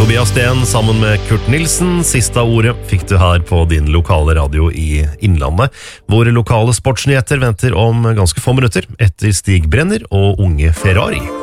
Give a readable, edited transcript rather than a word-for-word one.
Tobias Sten sammen med Kurt Nilsen. Siste av ordet fikk du her på din lokale radio i Innlandet, hvor lokale sportsnyheter venter om ganske få minutter etter Stig Brenner og Unge Ferrari.